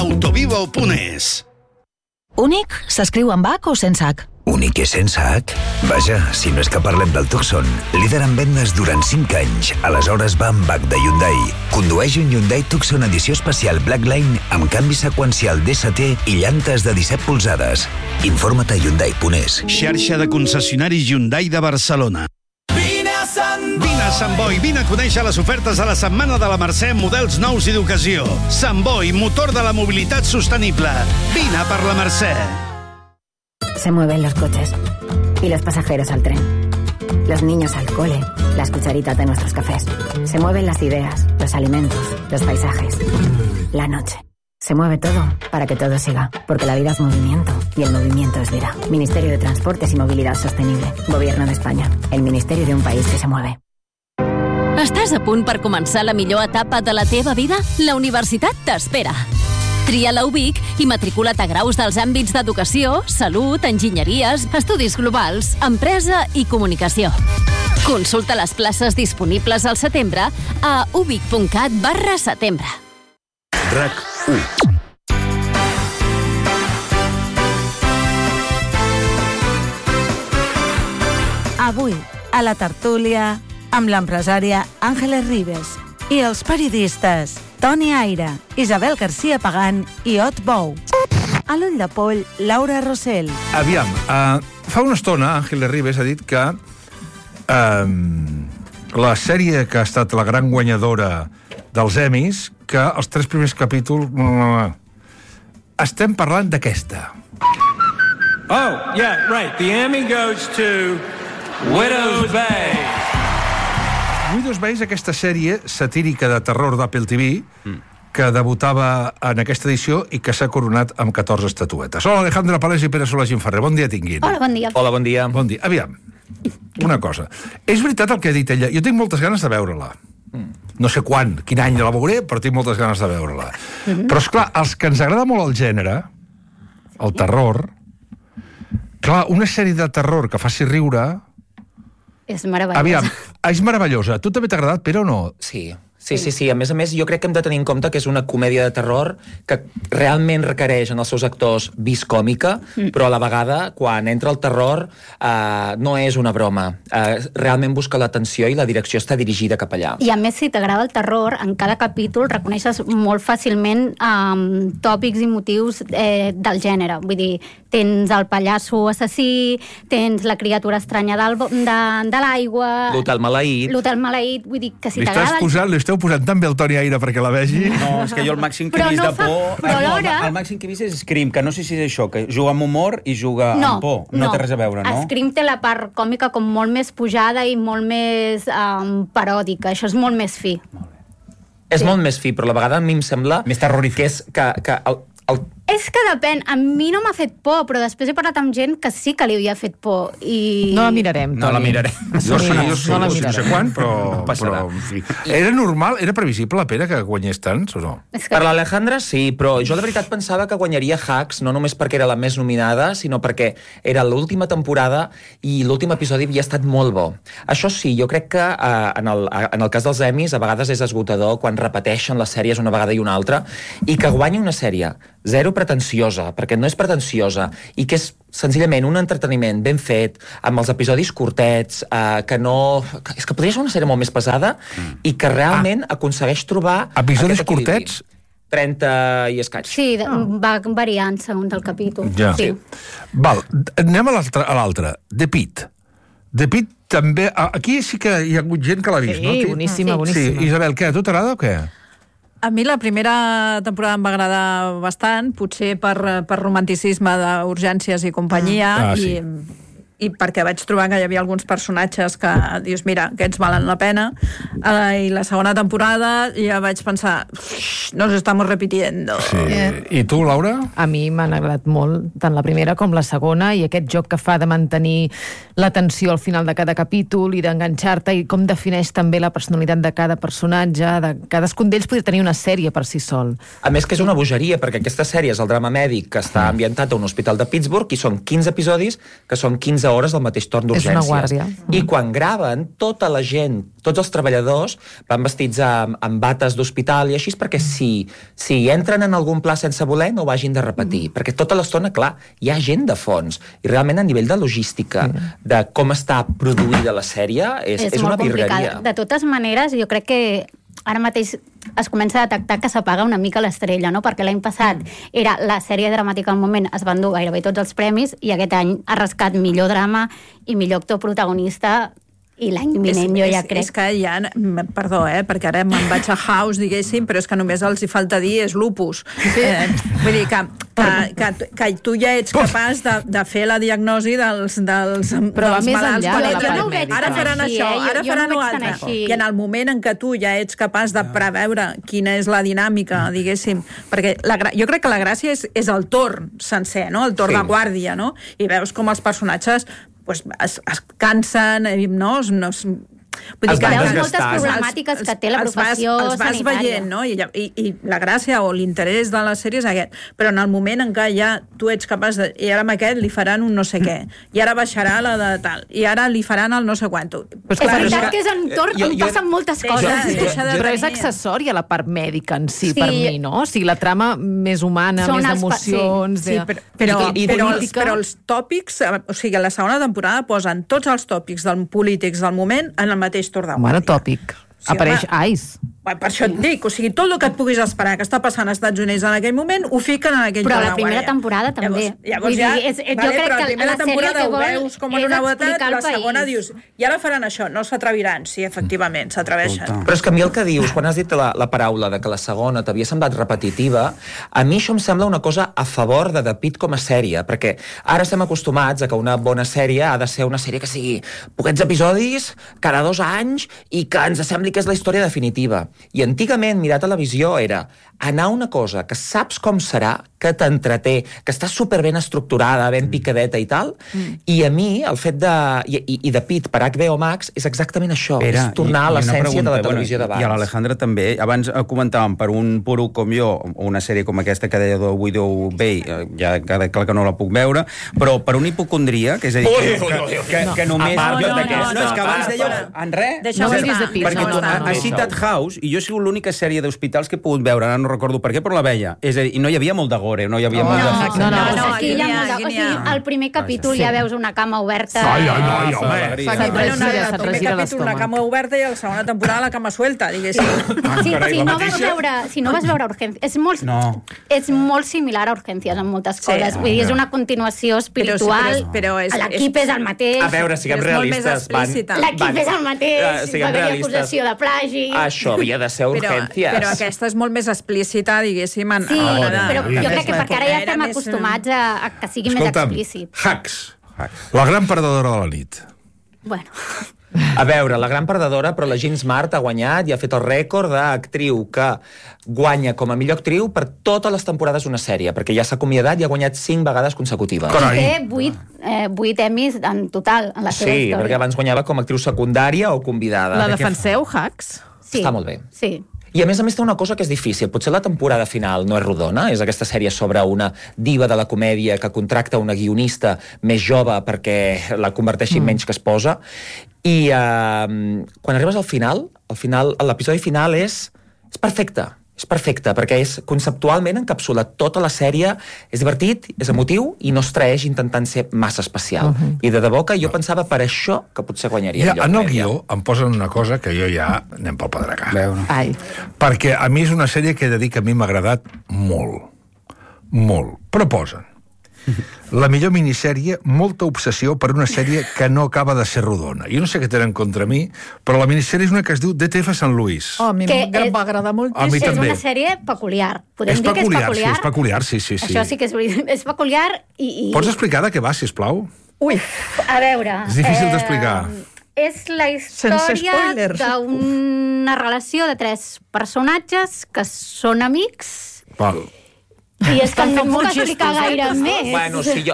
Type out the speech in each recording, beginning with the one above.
Autovivo.es. Únic s'escriu amb H o sense H? Únic és sense H? Vaja, si no és que parlem del Tucson, líder en vendes durant 5 anys. Aleshores va amb H de Hyundai. Condueix un Hyundai Tucson edició especial Blackline amb canvi seqüencial DST i llantes de 17 polzades. Informa't a Hyundai.es. Xarxa de concessionaris Hyundai de Barcelona. Vine a Sant Boi, vine a conèixer les ofertes de la Setmana de la Mercè en models nous i d'ocasió. Sant Boi, motor de la mobilitat sostenible. Vine per la Mercè. Se mueven los coches y los pasajeros al tren, los niños al cole, las cucharitas de nuestros cafés. Se mueven las ideas, los alimentos, los paisajes, la noche. Se mueve todo para que todo siga, porque la vida es movimiento y el movimiento es vida. Ministerio de Transportes y Movilidad Sostenible. Gobierno de España. El ministerio de un país que se mueve. Estàs a punt per començar la millor etapa de la teva vida? La universitat t'espera. Tria la UVic i matricula't a graus dels àmbits d'educació, salut, enginyeries, estudis globals, empresa i comunicació. Consulta les places disponibles al setembre a uvic.cat/setembre. RAC1. Avui, a la tertúlia, amb l'empresària Àngeles Ribes i els periodistes Toni Aire, Isabel García Pagán i Ot Bou. A l'ull de poll, Laura Rossell. Aviam, fa una estona Àngeles Ribes ha dit que la sèrie que ha estat la gran guanyadora dels Emmys, que els 3 primers capítols... Estem parlant d'aquesta. Oh, yeah, right. The Emmy goes to Widow's Bay. Widow's Bay és aquesta sèrie satírica de terror d'Apple TV que debutava en aquesta edició i que s'ha coronat amb 14 estatuetes. Hola, Alejandra Palés i Pere Solà Gimferrer. Bon dia tinguin. Hola, bon dia. Hola, bon dia. Bon dia. Aviam, una cosa. És veritat el que ha dit ella. Jo tinc moltes ganes de veure-la. No sé quan, quin any la veuré, però tinc moltes ganes de veure-la. Però, esclar, els que ens agrada molt el gènere, el terror, clar, una sèrie de terror que faci riure... És meravellosa. Aviam, és meravellosa. Tu també t'ha agradat, però no? Sí. A més, jo crec que hem de tenir en compte que és una comèdia de terror que realment requereix en els seus actors vis còmica, però a la vegada, quan entra el terror, no és una broma. Realment busca l'atenció i la direcció està dirigida cap allà. I a més, si t'agrada el terror, en cada capítol reconeixes molt fàcilment tòpics i motius del gènere. Vull dir, tens el pallasso assassí, tens la criatura estranya de l'aigua... L'hotel maleït, vull dir que si t'agrada... Li esteu posant també el Toni Aire perquè la vegi? No, és que jo el màxim que he vist de por... El màxim que he vist és Scream, que no sé si és això, que juga amb humor i juga amb por. No té res a veure, no? Scream té la part còmica com molt més pujada i molt més paròdica. Això és molt més fi. És molt més fi, però a la vegada a mi em sembla... Més terrorífic. Que És que depèn. A mi no m'ha fet por, però després he parlat amb gent que sí que li havia fet por. I... No la mirarem, Toni. No la mirarem. Jo no sé quan, però en fi. Era normal, era previsible, Pere, que guanyés tants, o no? Per l'Alejandra sí, però jo de veritat pensava que guanyaria Hacks, no només perquè era la més nominada, sinó perquè era l'última temporada i l'últim episodi havia estat molt bo. Això sí, jo crec que en el cas dels Emmys a vegades és esgotador quan repeteixen les sèries una vegada i una altra, i que guanyi una sèrie zero pretensiosa, perquè no és pretensiosa, i que és senzillament un entreteniment ben fet, amb els episodis curtets, que no... És que podria ser una sèrie molt més pesada i que realment aconsegueix trobar... Episodis curtets? 30 i escaig. Sí, va variant segons el capítol. Ja. Sí. Val, anem a l'altre. The Pitt. The Pitt també... Aquí sí que hi ha hagut gent que l'ha vist, no? Sí, boníssima. Sí, Isabel, què? A tu t'agrada o què? A mi la primera temporada em va agradar bastant, potser per romanticisme d'Urgències i companyia, i perquè vaig trobar que hi havia alguns personatges que dius, mira, aquests valen la pena, i la segona temporada ja vaig pensar, nos estamos repitiendo. Sí. I tu, Laura? A mi m'han agradat molt, tant la primera com la segona, i aquest joc que fa de mantenir l'atenció al final de cada capítol i d'enganxar-te, i com defineix també la personalitat de cada personatge, de cadascun d'ells podria tenir una sèrie per si sol. A més que és una bogeria, perquè aquesta sèrie és el drama mèdic que està ambientat a un hospital de Pittsburgh, i són 15 episodis, que són 15 hores al mateix torn d'urgències. És una guàrdia. I quan graven, tota la gent, tots els treballadors van vestits amb bates d'hospital i així, perquè si entren en algun pla sense voler no ho hagin de repetir, perquè tota l'estona, clar, hi ha gent de fons, i realment a nivell de logística, de com està produïda la sèrie, és una virgueria. De totes maneres, jo crec que ara mateix es comença a detectar que s'apaga una mica l'estrella, no? Perquè l'any passat era la sèrie dramàtica al moment, es van dur gairebé tots els premis, i aquest any ha rascat millor drama i millor actor protagonista, i l'any vinent jo ja crec... És que ja... Perdó, perquè ara me'n vaig a House, diguéssim, però és que només els hi falta dir és lupus. Vull dir que tu ja ets capaç de fer la diagnosi dels malalts. Ara faran això, ara faran l'altre. I en el moment en què tu ja ets capaç de preveure quina és la dinàmica, diguéssim, perquè jo crec que la gràcia és el torn sencer, no? El torn de guàrdia, no? I veus com els personatges es cansen, no? Vull dir que veus moltes problemàtiques que té la professió sanitària. Els vas veient, no? I la gràcia o l'interès de la sèrie és aquest. Però en el moment en què ja tu ets capaç de... I ara amb aquest li faran un no sé què. I ara baixarà la de tal. I ara li faran el no sé quanto. És veritat que és en torn on passen moltes coses. Però és accessori a la part mèdica en si, per mi, no? O sigui, la trama més humana, més d'emocions... Però els tòpics... O sigui, a la segona temporada posen tots els tòpics polítics del moment en el mateix torn de guàrdia. Bueno, tòpic. Apareix Ice. Per això et dic, o sigui, tot el que et puguis esperar que està passant als Estats Units en aquell moment, ho fiquen en aquell torn de guàrdia. Però la primera temporada també. Llavors ja, jo crec que la primera temporada ho veus com en una botat, la segona dius, i ara faran això, no s'atreviran. Sí, efectivament, s'atreveixen. Però és que a mi el que dius, quan has dit la paraula de que la segona t'havia semblat repetitiva, a mi això em sembla una cosa a favor de The Pitt com a sèrie, perquè ara estem acostumats a que una bona sèrie ha de ser una sèrie que sigui poquets episodis, cada 2 anys, i que ens sembli que és la història definitiva. I antigament mirar televisió era anar a una cosa que saps com serà, que t'entreté, que està superben estructurada, ben picadeta i tal, i a mi el fet de... I de Pitt per HBO Max és exactament això, és tornar a l'essència de la televisió d'abans. I a l'Alejandra també, abans comentàvem per un puro com jo, una sèrie com aquesta que deia de Widow Bay, ja queda clar que no la puc veure, però per un hipocondríac, és a dir, que només... No, és que abans dèieu... En res? No de Pitt. Perquè tu has citat House, i jo he sigut l'única sèrie d'hospitals que he pogut veure, ara no recordo per què, però la veia. És a dir, i no hi havia molt de gore, no hi havia molt de... Aquí hi ha molt de... O sigui, al primer capítol ja veus una cama oberta... Al primer capítol una cama oberta i a la segona temporada la cama suelta, diguéssim. Si no vas veure Urgències... És molt similar a Urgències en moltes coses. Vull dir, és una continuació espiritual. L'equip és el mateix. A veure, siguem realistes. L'equip és el mateix. Va haver acusació de plagi. Això havia de ser Urgències. Però aquesta és molt més explícita, diguéssim. Sí, però jo crec que perquè ara ja estem acostumats a que sigui més explícit. Hacks. La gran perdedora de la nit. Bueno. A veure, la gran perdedora, però la Jean Smart ha guanyat i ha fet el rècord d'actriu que guanya com a millor actriu per totes les temporades d'una sèrie, perquè ja s'ha acomiadat i ha guanyat 5 vegades consecutives. I té 8 Emmys en total en la seva història. Sí, perquè abans guanyava com a actriu secundària o convidada. La defenseu, Hacks? Sí. Està molt bé. Sí. I a més té una cosa que és difícil. Potser la temporada final no és rodona, és aquesta sèrie sobre una diva de la comèdia que contracta una guionista més jove perquè la converteixi en menys que es posa. I quan arribes al final, l'episodi final és perfecte. És perfecte, perquè conceptualment encapsula tota la sèrie, és divertit, és emotiu i no es traeix intentant ser massa especial. I de debò que jo pensava per això que potser guanyaria. En el guió em posen una cosa que jo ja anem pel pedregà. Perquè a mi és una sèrie que he de dir que a mi m'ha agradat molt. Molt. Però posen la millor minissèrie, molta obsessió per una sèrie que no acaba de ser rodona. Jo no sé què tenen contra mi, però la minissèrie és una que es diu DTF Sant Luis. A mi m'ha agradat moltíssim. És una sèrie peculiar. Podem dir que és peculiar. És peculiar, sí. Això sí que és peculiar i... Pots explicar de què va, sisplau? Ui, a veure... És difícil d'explicar. És la història d'una relació de 3 personatges que són amics... Val. I és que no puc explicar gaire més. Bueno, sí,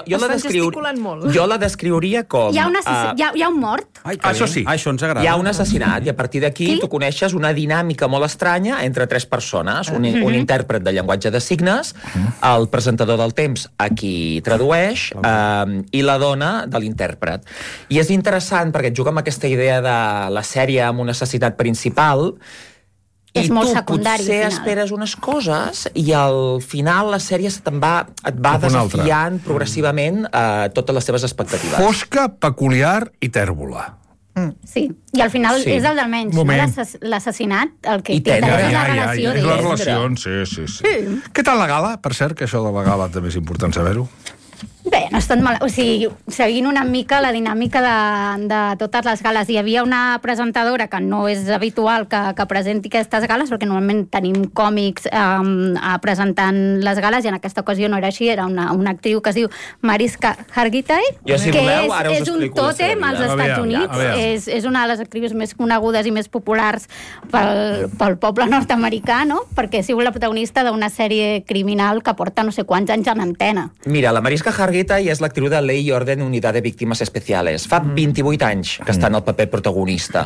jo la descriuria com... Hi ha un mort. Això sí. Això ens agrada. Hi ha un assassinat i a partir d'aquí tu coneixes una dinàmica molt estranya entre tres persones, un intèrpret de llenguatge de signes, el presentador del temps, a qui tradueix, i la dona de l'intèrpret. I és interessant perquè et juga amb aquesta idea de la sèrie amb un assassinat principal i tu potser esperes unes coses i al final la sèrie et va desafiant progressivament totes les teves expectatives. Fosca, peculiar i tèrbola. Sí, i al final és el del menys, l'assassinat, el que té la relació d'ells. Les relacions, sí. Què tal la gala? Per cert, que això de la gala també és important saber-ho. Bé, no ha estat mal. O sigui, seguint una mica la dinàmica de totes les gales. Hi havia una presentadora que no és habitual que presenti aquestes gales, perquè normalment tenim còmics presentant les gales, i en aquesta ocasió no era així, era una actriu que es diu Mariska Hargitay, que és un tòtem als Estats Units. És una de les actrius més conegudes i més populars pel poble nord-americà, no? Perquè ha sigut la protagonista d'una sèrie criminal que porta no sé quants anys en antena. Mira, la Mariska Hargitay és l'actriu de Ley y Orden Unitat de Víctimes Especiales. Fa 28 anys que està en el paper protagonista.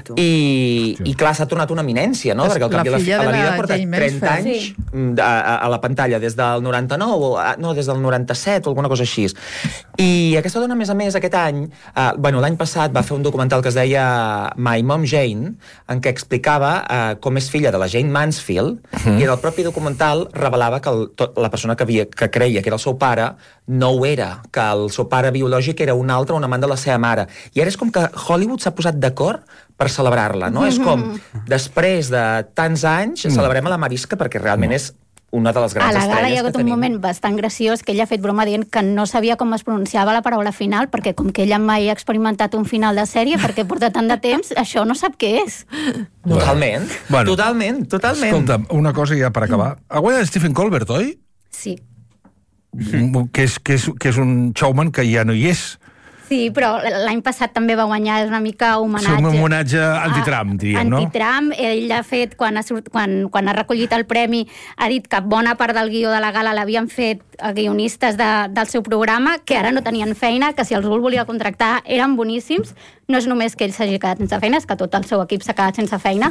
I clar, s'ha tornat una eminència, no? Perquè al canvi a la vida porta 30 anys a la pantalla, des del 99, no, des del 97 o alguna cosa així. I aquesta dona, a més, aquest any, l'any passat va fer un documental que es deia My Mom Jane, en què explicava com és filla de la Jane Mansfield, i en el propi documental revelava que la persona que creia que era el seu pare no ho era, que el seu pare biològic era un altre, un amant de la seva mare. I ara és com que Hollywood s'ha posat d'acord per celebrar-la, no? És com, després de tants anys, celebrem a la Mariska perquè realment és una de les grans estrelles que tenim. A la gala hi ha hagut un moment bastant graciós que ella ha fet broma dient que no sabia com es pronunciava la paraula final, perquè com que ella mai ha experimentat un final de sèrie, perquè porta tant de temps, això no sap què és. Totalment. Escolta'm, una cosa ja per acabar. Ha guanyat Stephen Colbert, oi? Sí. Que és un showman que ja no hi és. Sí, però l'any passat també va guanyar, és una mica homenatge. És un homenatge anti-Trump, diríem, no? Anti-Trump. Ell ha fet, quan ha recollit el premi, ha dit que bona part del guió de la gala l'havien fet guionistes del seu programa, que ara no tenien feina, que si els volia contractar eren boníssims. No és només que ell s'hagi quedat sense feina, és que tot el seu equip s'ha quedat sense feina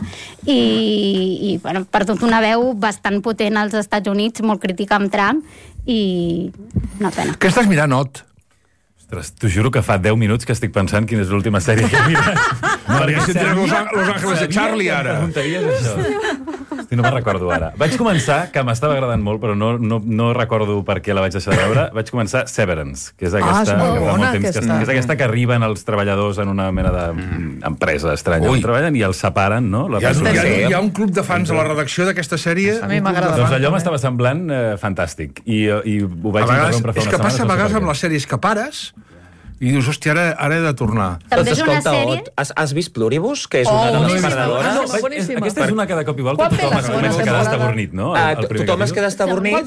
i bueno, per tot una veu bastant potent als Estats Units, molt crítica amb Trump, i una pena. Què estàs mirant, Ot? Ostres, t'ho juro que fa 10 minuts que estic pensant quina és l'última sèrie que he mirat. Los Ángeles de Charlie, ara. Preguntaries això? Hosti, no me'n recordo ara. Vaig començar, que m'estava agradant molt, però no recordo per què la vaig deixar de veure, vaig començar Severance, que és aquesta, que és aquesta que arriben els treballadors en una mena d'empresa estranya on treballen i els separen, no? Hi ha un club de fans a la redacció d'aquesta sèrie. A mi m'agrada. Doncs allò m'estava semblant fantàstic. I ho vaig interrompre fa una setmana. És que passa a vegades amb les sèries que pares i dius, hòstia, ara he de tornar. Doncs escolta, has vist Pluribus, que és una de les perdedores? Aquesta és una que de cop i volta tothom es comença a quedar estabornit, no? Tothom es queda estabornit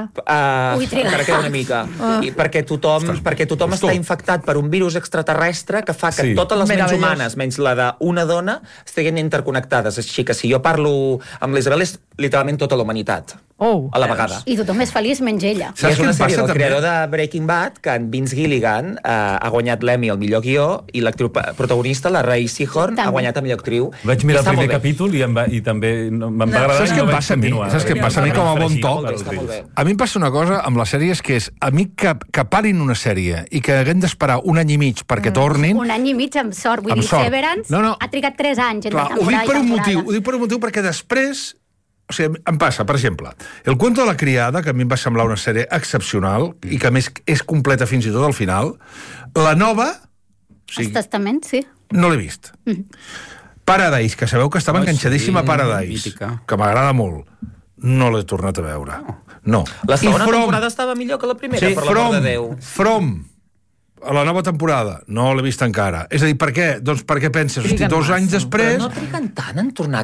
encara queda una mica. Perquè tothom està infectat per un virus extraterrestre que fa que totes les ments humanes, menys la d'una dona, estiguin interconnectades. Així que si jo parlo amb l'Isabel és literalment tota la humanitat. A la vegada. I tothom és feliç menys ella. I és una sèrie del creador de Breaking Bad, que en Vince Gilligan ha guanyat l'Emmy al millor guió, i l'actriu protagonista, la Ray Seahorn, ha guanyat a millor actriu. Vaig mirar el primer capítol i també me'n va agradar. Saps què em passa a mi? Saps què em passa a mi com a bon toc? A mi em passa una cosa amb les sèries, que és a mi que parin una sèrie i que haguem d'esperar un any i mig perquè tornin... Un any i mig amb sort. Vull dir, Severance ha trigat 3 anys entre temporada i temporada. Ho dic per un motiu perquè després... O sigui, em passa, per exemple, El cuento de la criada, que a mi em va semblar una sèrie excepcional i que a més és completa fins i tot al final. La nova... El Testament, sí. No l'he vist. Paradise, que sabeu que estava enganxadíssima a Paradise, que m'agrada molt. No l'he tornat a veure. No. La segona temporada estava millor que la primera, per l'amor de Déu. From, a la nova temporada, no l'he vist encara. És a dir, per què? Doncs perquè penses, hosti, 2 anys després... Però no triguen tant en tornar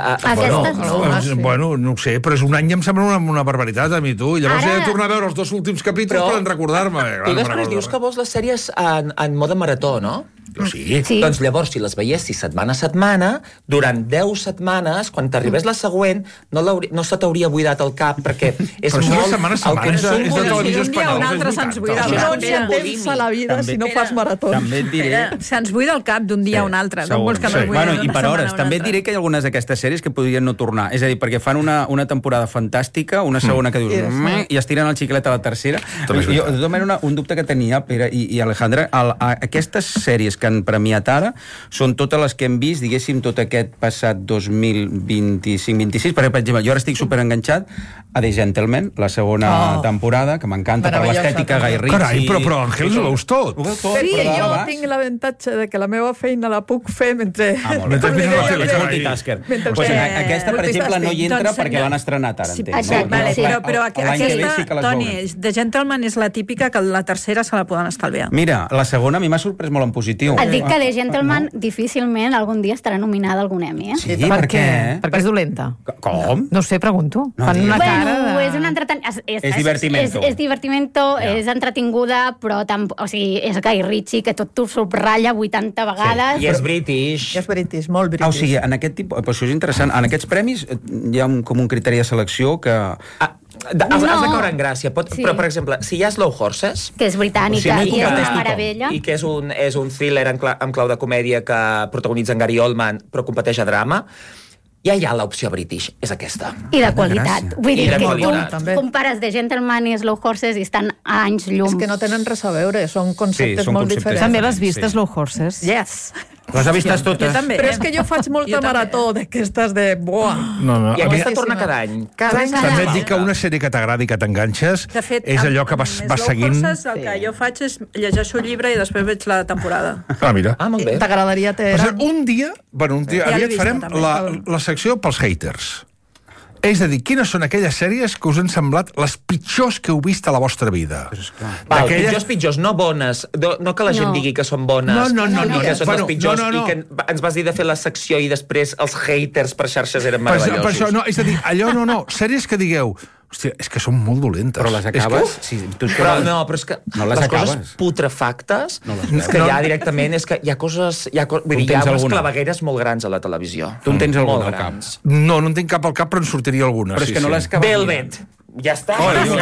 Bueno, no ho sé, però és un any i em sembla una barbaritat a mi, tu. I llavors he de tornar a veure els 2 últims capítols per recordar-me. Tu després dius que vols les sèries en mode marató, no? Sí. Doncs llavors, si les veiessis setmana a setmana, durant 10 setmanes, quan t'arribés la següent, no se t'hauria buidat el cap, perquè és però molt... setmana és de televisió espanyola. Un altre se'ns buida el cap. No temps a la vida si no fas maratons. També et diré... Se'ns buida el cap d'un dia a un altre. Com vols que no es buida bueno, i per hores. També et diré que hi ha algunes d'aquestes sèries que podrien no tornar. És a dir, perquè fan una temporada fantàstica, una segona que dius... I es tiren el xiquelet a la tercera. Jo un dubte que tenia, Pere i Alejandra, aquestes sèries que han premiat ara són totes les que hem vist, diguéssim, tot aquest passat 2025-26, perquè, per exemple, jo ara estic superenganxat a The Gentleman, la segona temporada, que m'encanta per l'estètica Guy Ritchie. Carai, però Àngels, ho veus tot. Sí, jo tinc l'avantatge de que la meva feina la puc fer mentre... Mentre és multitasker. Aquesta, per exemple, no hi entra perquè l'han estrenat ara, entenc. Però aquesta, Toni, The Gentleman és la típica que la tercera se la poden estalviar. Mira, la segona a mi m'ha sorprès molt en positiu. Et dic que The Gentleman difícilment algun dia estarà nominada a algun Emmy, Sí, per què? Perquè és dolenta. Com? No ho sé, pregunto. Fan una cara de... És un entreteniment. És divertimento. És divertimento, és entretinguda, però és Guy Ritchie, que tot t'ho subratlla 80 vegades. I és british. És british, molt british. O sigui, en aquest tipus... Però això és interessant. En aquests premis hi ha com un criteri de selecció que... Has de caure en gràcia. Però, per exemple, si hi ha Slow Horses... Que és britànica i és una meravella. I que és un thriller amb clau de comèdia que protagonitza en Gary Oldman, però competeix a drama, ja hi ha l'opció british, és aquesta. I de qualitat. Vull dir que tu compares The Gentleman i Slow Horses i estan a anys llums. És que no tenen res a veure, són conceptes molt diferents. També l'has vist, Slow Horses? Yes. Les ha vistes totes? Jo també. Però és que jo faig molta marató d'aquestes de... I aquesta torna cada any. També et dic que una sèrie que t'agrada i que t'enganxes és allò que vas seguint... El que jo faig és llegeixo el llibre i després veig la temporada. Mira. Molt bé. T'agradaria... Un dia aviat farem la secció pels haters. És a dir, quines són aquelles sèries que us han semblat les pitjors que heu vist a la vostra vida? Pitjors, no bones. No que la gent digui que són bones. No. I que són les pitjors. I que ens vas dir de fer la secció i després els haters per xarxes eren meravellosos. Per això, no, és a dir, allò no. Sèries que digueu, hòstia, és que són molt dolentes. Però les acabes? Però és que les coses putrefactes, que ja directament és que hi ha coses... Hi ha unes clavegueres molt grans a la televisió. Tu en tens alguna al cap? No en tinc cap al cap, però en sortiria alguna. Però és que no les acabes. Velvet. Ja està.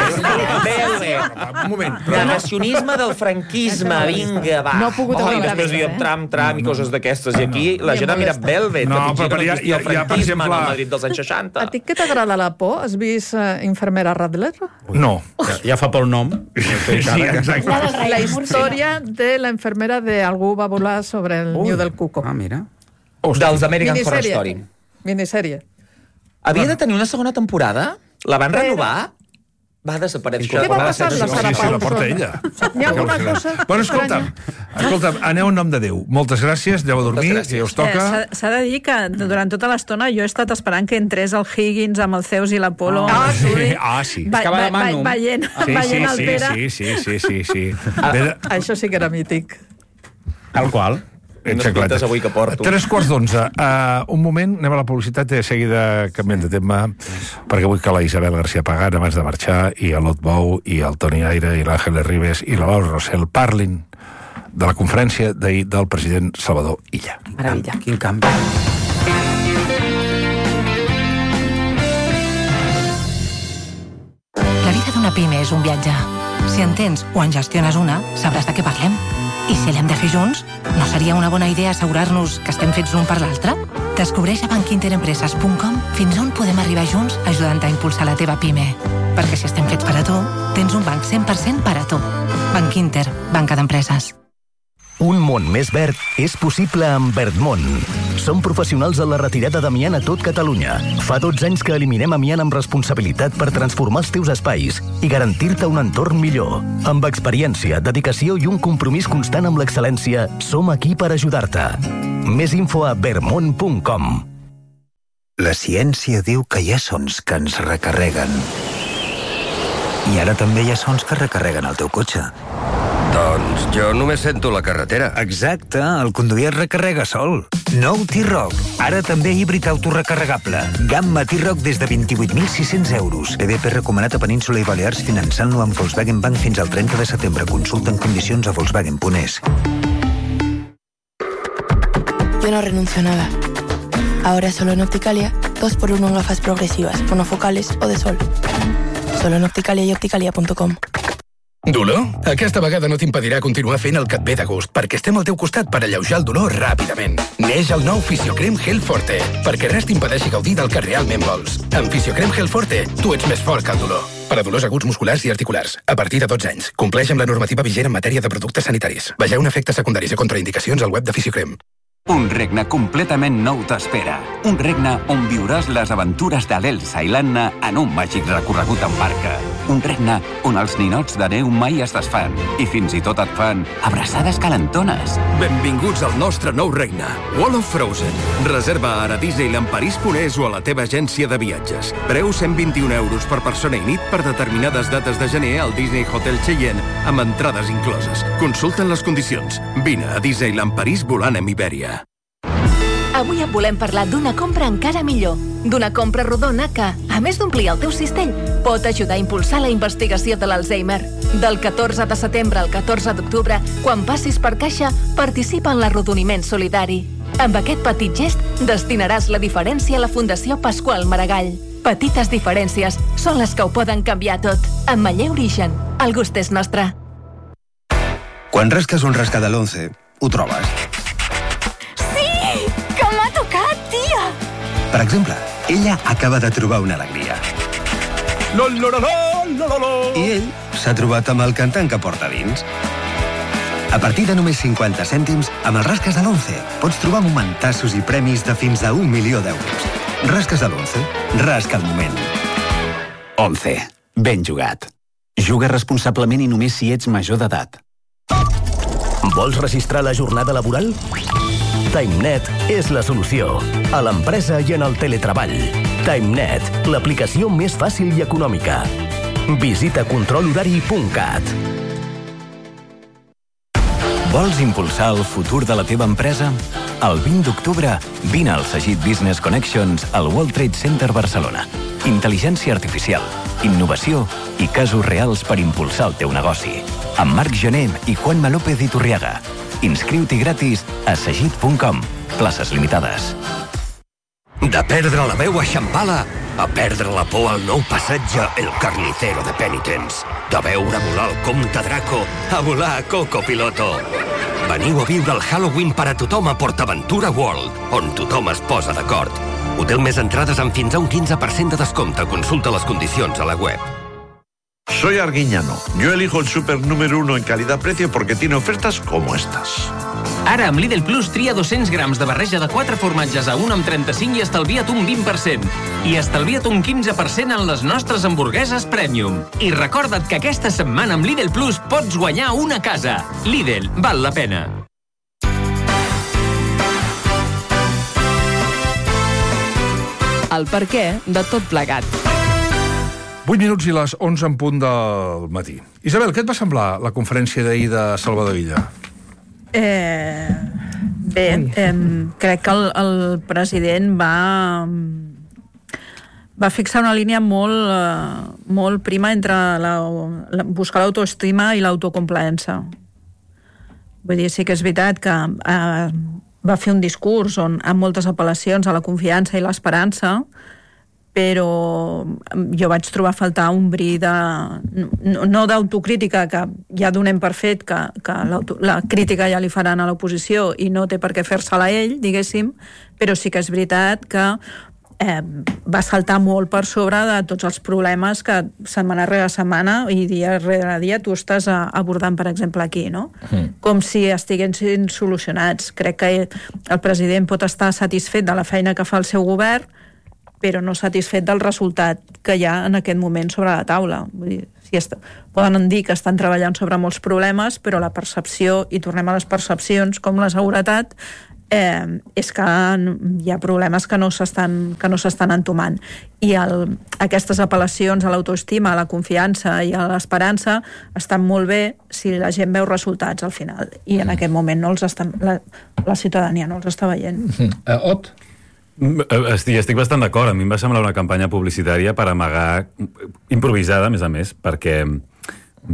Velvet. Un moment. Negacionisme del franquisme, vinga, va. No ha pogut I després diem tram i coses d'aquestes. I aquí la gent ha mirat Velvet. No, però hi ha, per exemple... al Madrid dels anys 60. A ti què t'agrada la por? Has vist Infermera Radler? No. Ja fa pel nom. Sí, exacte. La història de la enfermera de Algú va volar sobre el niu del cuco. Mira. Dels American Horror Story. Minisèrie. Havia de tenir una segona temporada? La van renovar? Va desaparèixer. Què va passar amb la Sara Paulson? Sí, la porta ella. Hi ha alguna cosa... Bueno, escolta'm, aneu en nom de Déu. Moltes gràcies, aneu a dormir, si us toca. S'ha de dir que durant tota l'estona jo he estat esperant que entrés el Higgins amb el Zeus i l'Apolo. Sí. Veient el Pere. Sí. Això sí que era mític. Tal qual. Pintes avui que porto. 11:03. Un moment, anem a la publicitat i de seguida canviem de tema, perquè vull que la Isabel García Pagán, abans de marxar, i el Lot Bou, i el Toni Aire, i l'Àngel Ribes, i la Laura Rossell parlin de la conferència d'ahir del president Salvador Illa. Maravilla. Quin canvi. La vida d'una pime és un viatge. Si en tens o en gestiones una, sabràs de què parlem. I si l'hem de fer junts, no seria una bona idea assegurar-nos que estem fets l'un per l'altre? Descobreix a bankinterempreses.com fins on podem arribar junts ajudant a impulsar la teva pime. Perquè si estem fets per a tu, tens un banc 100% per a tu. Banc Inter, banca d'empreses. Un món més verd és possible amb Verdmont. Som professionals en la retirada d'amiant a tot Catalunya. Fa 12 anys que eliminem amiant amb responsabilitat per transformar els teus espais i garantir-te un entorn millor. Amb experiència, dedicació i un compromís constant amb l'excel·lència, som aquí per ajudar-te. Més info a verdmont.com. La ciència diu que hi ha sons que ens recarreguen. I ara també hi ha sons que recarreguen el teu cotxe. Doncs jo només sento la carretera. Exacte, el conduir es recarrega sol. Nou T-Roc, ara també híbrid autorecarregable. Gamma T-Roc des de 28.600 euros. BBP recomanat a Península i Balears finançant-lo amb Volkswagen Bank fins al 30 de setembre. Consulta en condicions a Volkswagen.es. Yo no renuncio a nada. Ahora solo en Opticalia, 2x1 en gafas progresivas, monofocales o de sol. Solo en Opticalia i opticalia.com. Dolor? Aquesta vegada no t'impedirà continuar fent el que et ve de gust, perquè estem al teu costat per alleujar el dolor ràpidament. Neix el nou Fisiocrem Gel Forte, perquè res t'impedeixi gaudir del que realment vols. Amb Fisiocrem Gel Forte, tu ets més fort que el dolor. Per a dolors aguts musculars i articulars, a partir de 12 anys. Compleix amb la normativa vigent en matèria de productes sanitaris. Vegeu efectes secundaris i contraindicacions al web de Fisiocrem. Un regne completament nou t'espera. Un regne on viuràs les aventures de l'Elsa i l'Anna en un màgic recorregut en barca. Un regne on els ninots de neu mai es desfan i fins i tot et fan abraçades calentones. Benvinguts al nostre nou regne, World of Frozen. Reserva ara a Disneylandparis.es o a la teva agència de viatges. Preu 121 euros per persona i nit per determinades dates de gener al Disney Hotel Cheyenne amb entrades incloses. Consulta'n les condicions. Vine a Disneyland París volant amb Ibèria. Avui et volem parlar d'una compra encara millor. D'una compra rodona que, a més d'omplir el teu cistell, pot ajudar a impulsar la investigació de l'Alzheimer. Del 14 de setembre al 14 d'octubre, quan passis per Caixa, participa en l'arrodoniment solidari. Amb aquest petit gest, destinaràs la diferència a la Fundació Pasqual Maragall. Petites diferències són les que ho poden canviar tot. Ametller Origen. El gust és nostre. Quan rasques un rasca de l'11, ho trobes. Per exemple, ella acaba de trobar una alegria. I ell s'ha trobat amb el cantant que porta dins. A partir de només 50 cèntims, amb els rasques de l'11 pots trobar momentassos i premis de fins a 1 milió d'euros. Rasques de l'11. Rasca el moment. 11. Ben jugat. Juga responsablement i només si ets major d'edat. Vols registrar la jornada laboral? TimeNet és la solució. A l'empresa i en el teletreball. TimeNet, l'aplicació més fàcil i econòmica. Visita controlhorari.cat. Vols impulsar el futur de la teva empresa? El 20 d'octubre, vine al Sagit Business Connections al World Trade Center Barcelona. Intel·ligència artificial, innovació i casos reals per impulsar el teu negoci. Amb Marc Gené i Juanma López Iturriaga. Inscriu-t'hi gratis a sagit.com. Places limitades. De perdre la veu a Shambhala a perdre la por al nou passatge El Carnicero de Penitence. De veure volar el comte Draco a volar a Coco Piloto. Veniu a viure el Halloween per a tothom a PortAventura World, on tothom es posa d'acord. Hotel més entrades amb fins a un 15% de descompte. Consulta les condicions a la web. Soy Arguiñano. Yo elijo el súper número 1 en calidad-precio porque tiene ofertas como estas. Ara, amb Lidl Plus, tria 200 grams de barreja de 4 formatges a 1,35 i estalvia't un 20%. I estalvia't un 15% en les nostres hamburgueses Premium. I recorda't que aquesta setmana amb Lidl Plus pots guanyar una casa. Lidl, val la pena. El perquè de tot plegat. 8 minuts i les 11 en punt del matí. Isabel, què et va semblar la conferència d'ahir de Salvador Illa? Bé, crec que el president va fixar una línia molt prima entre buscar l'autoestima i l'autocomplaença. Vull dir, sí que és veritat que va fer un discurs amb moltes apel·lacions a la confiança i l'esperança, però jo vaig trobar a faltar un bri no d'autocrítica, que ja donem per fet que la crítica ja li faran a l'oposició i no té per què fer-se-la ell, diguéssim, però sí que és veritat que va saltar molt per sobre de tots els problemes que setmana rere setmana i dia rere dia tu estàs abordant, per exemple, aquí, no? Com si estiguessin solucionats. Crec que el president pot estar satisfet de la feina que fa el seu govern, però no satisfet del resultat que hi ha en aquest moment sobre la taula. Vull dir, poden dir que estan treballant sobre molts problemes, però la percepció, i tornem a les percepcions, com la seguretat, és que hi ha problemes que no s'estan entomant. I aquestes apel·lacions a l'autoestima, a la confiança i a l'esperança estan molt bé si la gent veu resultats al final. I en aquest moment la ciutadania no els està veient. Ot? Estic bastant d'acord. A mi em va semblar una campanya publicitària per amagar, improvisada, a més, perquè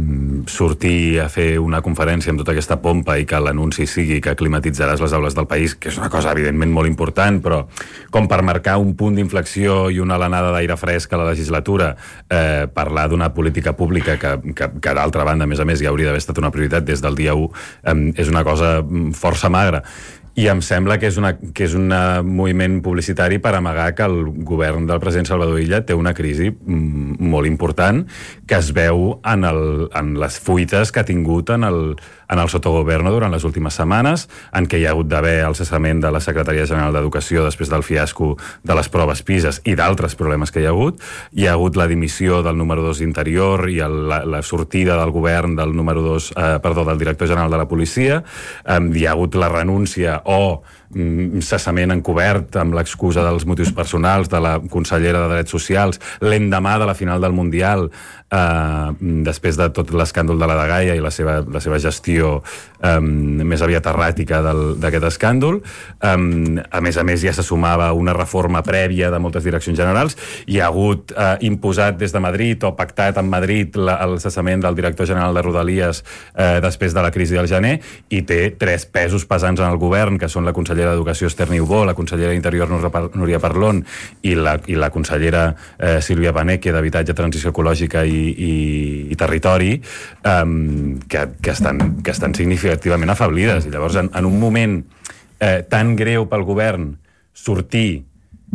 sortir a fer una conferència amb tota aquesta pompa i que l'anunci sigui que climatitzaràs les aules del país, que és una cosa evidentment molt important, però com per marcar un punt d'inflexió i una alenada d'aire fresc a la legislatura, parlar d'una política pública que d'altra banda, a més, ja hauria d'haver estat una prioritat des del dia 1, és una cosa força magra. I em sembla que és un moviment publicitari per amagar que el govern del president Salvador Illa té una crisi molt important que es veu en les fuites que ha tingut en el sotogoverno durant les últimes setmanes, en què hi ha hagut d'haver el cessament de la Secretaria General d'Educació després del fiasco de les proves PISA i d'altres problemes que hi ha hagut la dimissió del número 2 d'Interior i la sortida del govern del del director general de la policia, hi ha hagut la renúncia o cessament encobert amb l'excusa dels motius personals de la consellera de Drets Socials l'endemà de la final del Mundial, després de tot l'escàndol de la Dgaia i la seva gestió més aviat erràtica d'aquest escàndol. A més, ja se sumava una reforma prèvia de moltes direccions generals. Hi ha hagut imposat des de Madrid o pactat amb Madrid el cessament del director general de Rodalies després de la crisi del gener, i té 3 pesos pesants en el govern, que són la consellera d'Educació Esther Niubó, la consellera d'Interior Núria Parlon i la consellera Sílvia Paneque d'Habitatge, Transició Ecològica i Territori, que estan significativament afeblides. I llavors, en un moment tan greu pel govern, sortir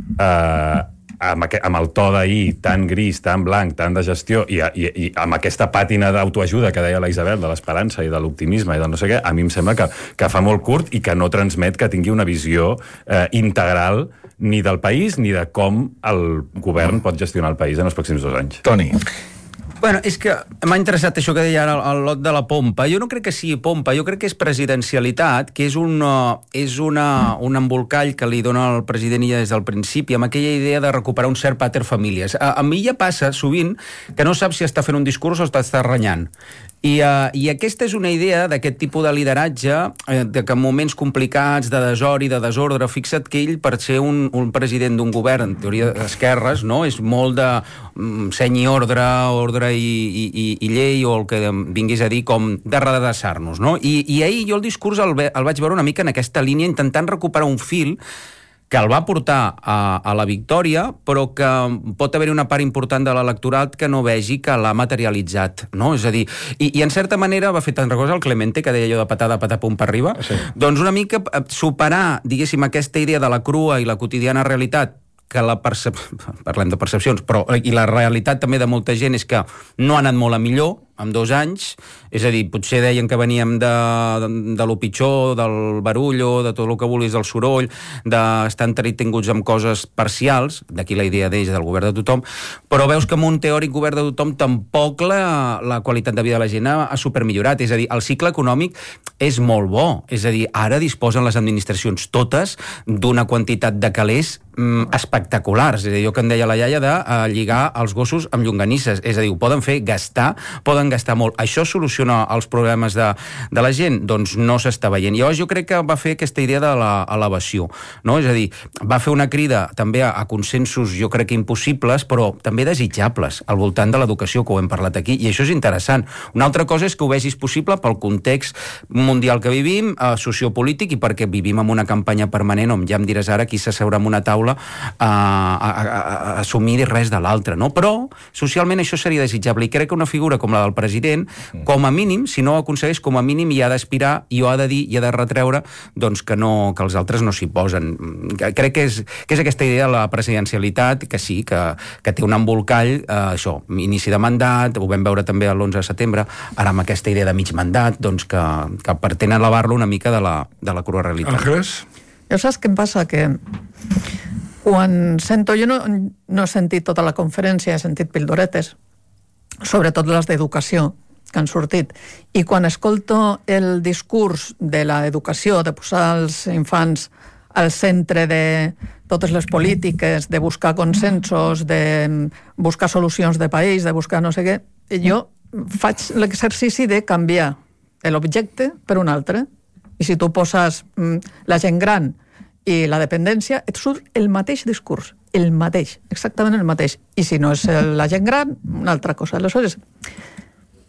amb el to d'ahir tan gris, tan blanc, tan de gestió, i amb aquesta pàtina d'autoajuda que deia la Isabel, de l'esperança i de l'optimisme i del no sé què, a mi em sembla que fa molt curt i que no transmet que tingui una visió integral ni del país ni de com el govern pot gestionar el país en els pròxims 2 anys. Toni. Bueno, és que m'ha interessat això que deia ara el lot de la pompa. Jo no crec que sigui pompa, jo crec que és presidencialitat, que és un embolcall que li dona el president ja des del principi, amb aquella idea de recuperar un cert pater famílies. A mi ja passa sovint que no saps si està fent un discurs o està renyant. I aquesta és una idea d'aquest tipus de lideratge, de que en moments complicats, de desori, de desordre, fixa't que ell, per ser un president d'un govern, en teoria d'esquerres, no? És molt de seny i ordre i llei, o el que vinguis a dir, com de redreçar-nos, no? I ahir jo el discurs el vaig veure una mica en aquesta línia, intentant recuperar un fil que el va portar a la victòria, però que pot haver una part important de l'electorat que no vegi que l'ha materialitzat, no? És a dir, i en certa manera va fer tanta cosa el Clemente, que deia allò de patada, patapum per arriba, sí. Doncs una mica superar, diguéssim, aquesta idea de la crua i la quotidiana realitat, que parlem de percepcions, però i la realitat també de molta gent és que no ha anat molt a millor en 2 anys, és a dir, potser deien que veníem de lo pitjor, del barullo, de tot el que vulguis, del soroll, d'estar entretinguts amb coses parcials, d'aquí la idea d'ells del govern de tothom, però veus que amb un teòric govern de tothom tampoc la qualitat de vida de la gent ha supermillorat, és a dir, el cicle econòmic és molt bo, és a dir, ara disposen les administracions totes d'una quantitat de calés espectaculars, és a dir, jo que em deia la iaia de lligar els gossos amb llonganisses, és a dir, ho poden fer poden gastar molt. Això soluciona els problemes de la gent? Doncs no s'està veient. Llavors jo crec que va fer aquesta idea de l'elevació, no? És a dir, va fer una crida també a consensos, jo crec que impossibles, però també desitjables al voltant de l'educació, que ho hem parlat aquí, i això és interessant. Una altra cosa és que ho vegis possible pel context mundial que vivim, sociopolític, i perquè vivim en una campanya permanent on ja em diràs ara qui s'asseurà en una taula a assumir res de l'altre, no? Però socialment això seria desitjable, i crec que una figura com la del president, com a mínim, si no ho aconsegueix, com a mínim hi ha d'aspirar, i ho ha de dir, i ha de retreure, doncs que els altres no s'hi posen. Crec que és aquesta idea de la presidencialitat, que sí, que té un embolcall, això, inici de mandat, ho vam veure també l'11 de setembre, ara amb aquesta idea de mig mandat, doncs que pretén elevar-lo una mica de la crua realitat. Ángeles? Jo saps què em passa? Que quan sento... Jo no he sentit tota la conferència, he sentit pildoretes, sobretot les d'educació, que han sortit. I quan escolto el discurs de l'educació, de posar els infants al centre de totes les polítiques, de buscar consensos, de buscar solucions de país, de buscar no sé què, jo faig l'exercici de canviar l'objecte per un altre. I si tu poses la gent gran i la dependència, et surt el mateix discurs, el mateix, exactament el mateix. I si no és la gent gran, una altra cosa. Aleshores,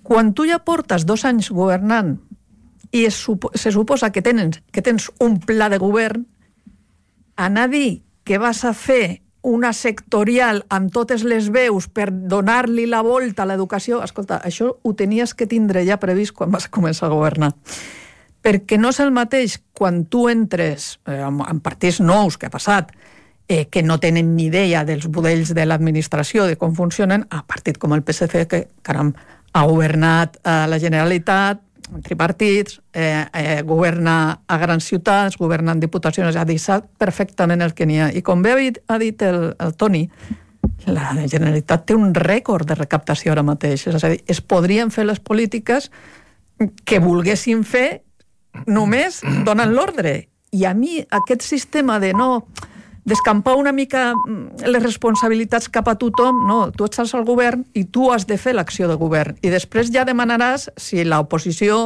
quan tu ja portes 2 anys governant i se suposa que tens un pla de govern, anar a dir que vas a fer una sectorial amb totes les veus per donar-li la volta a l'educació, escolta, això ho tenies que tindre ja previst quan vas començar a governar. Perquè no és el mateix quan tu entres en partits nous, que ha passat, que no tenen ni idea dels modells de l'administració, de com funcionen, a partit com el PSC, que, caram, ha governat a la Generalitat, tripartits, governa a grans ciutats, governa en diputacions, ja sap perfectament el que n'hi ha. I com bé ha dit el Toni, la Generalitat té un rècord de recaptació ara mateix. És a dir, es podrien fer les polítiques que volguessin fer només donant l'ordre. I a mi aquest sistema de no descampar una mica les responsabilitats cap a tothom, no, tu ets al govern i tu has de fer l'acció de govern. I després ja demanaràs, si l'oposició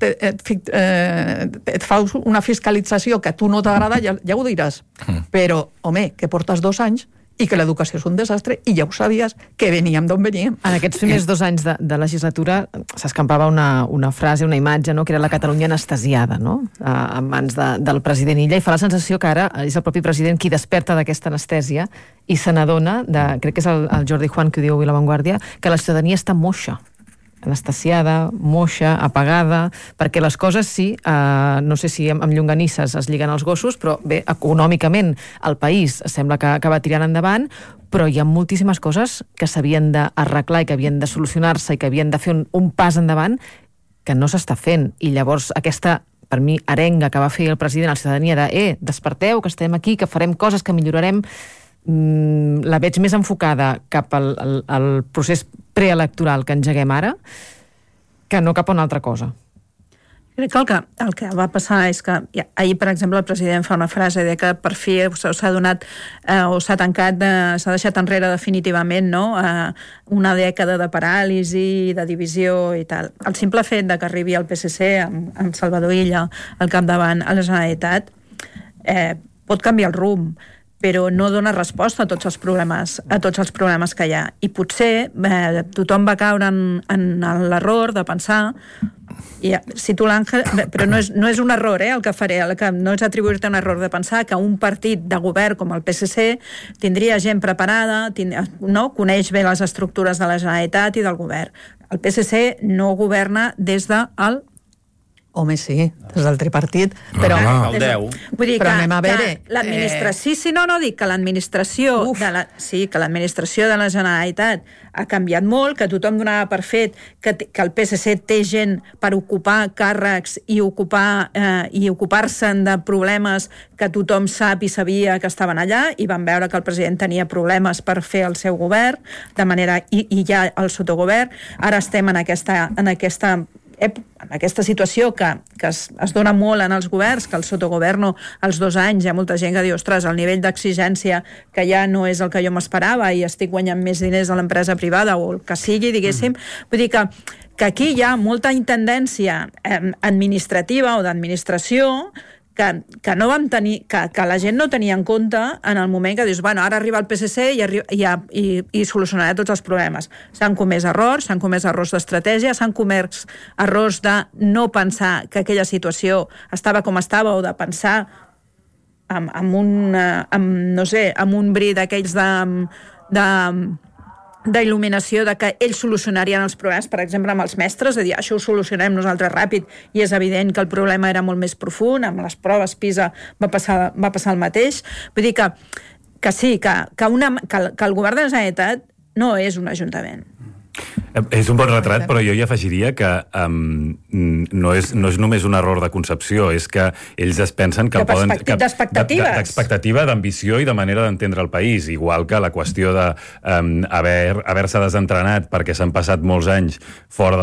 et fa una fiscalització que a tu no t'agrada, ja ho diràs. Però, home, que portes 2 anys i que l'educació és un desastre, i ja ho sabies, que veníem d'on veníem. En aquests primers 2 anys de legislatura s'escampava una frase, una imatge, no?, que era la Catalunya anestesiada, no?, en mans del president Illa, i fa la sensació que ara és el propi president qui desperta d'aquesta anestèsia i se n'adona, crec que és el Jordi Juan que ho diu avui a La Vanguardia, que la ciutadania està moixa, anestesiada, moixa, apagada, perquè les coses sí, no sé si amb llonganisses es lliguen els gossos, però bé, econòmicament el país sembla que va tirant endavant, però hi ha moltíssimes coses que s'havien d'arreglar i que havien de solucionar-se i que havien de fer un pas endavant que no s'està fent. I llavors aquesta, per mi, arenga que va fer el president a la ciutadania de desperteu, que estem aquí, que farem coses, que millorarem, la veig més enfocada cap al procés preelectoral que engeguem ara que no cap a una altra cosa. Crec que el que va passar és que ahir, per exemple, el president fa una frase de que per fi s'ha donat o s'ha tancat, s'ha deixat enrere definitivament, no?, una dècada de paràlisi, de divisió i tal. El simple fet de que arribi el PSC amb Salvador Illa al capdavant a la Generalitat pot canviar el rumb, però no dona resposta a tots els problemes que hi ha. I potser tothom va caure en l'error de pensar, si tu l'Àngel, però no és un error el que faré, no és atribuir-te un error de pensar que un partit de govern com el PSC tindria gent preparada, coneix bé les estructures de la Generalitat i del govern. El PSC no governa des del... Home, sí, des del tripartit, però... El 10. Vull dir que l'administració... Sí, no, dic que l'administració de la Generalitat ha canviat molt, que tothom donava per fet que el PSC té gent per ocupar càrrecs i ocupar-se'n de problemes que tothom sap i sabia que estaven allà, i van veure que el president tenia problemes per fer el seu govern, de manera... i ja el sotogovern. Ara estem en aquesta situació que es dona molt en els governs, que el sotogoverno als 2 anys hi ha molta gent que diu, ostres, el nivell d'exigència que ja no és el que jo m'esperava i estic guanyant més diners a l'empresa privada o el que sigui, diguéssim. Vull dir que aquí hi ha molta intendència administrativa o d'administració que no vam tenir, que la gent no tenia en compte en el moment que dius, bueno, ara arriba el PSC i solucionarà tots els problemes. S'han comès errors d'estratègia, s'han comès errors de no pensar que aquella situació estava com estava, o de pensar amb un bri d'aquells d'il·luminació de que ells solucionarien els problemes, per exemple, amb els mestres, de dir, això ho solucionem nosaltres ràpid, i és evident que el problema era molt més profund, amb les proves PISA va passar el mateix. Vull dir que sí, que el govern de la Generalitat no és un ajuntament. És un bon retrat, però jo hi afegiria que no és només un error de concepció, és que ells es pensen que poden... D'expectativa, d'ambició i de manera d'entendre el país, igual que la qüestió d'haver-se desentrenat perquè s'han passat molts anys fora de